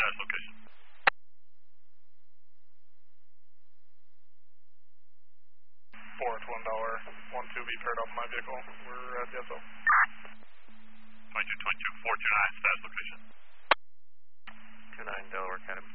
status location. 4-1, be paired up in my vehicle. We're at the SO. 2222, 429, status location. 29 Delaware Academy.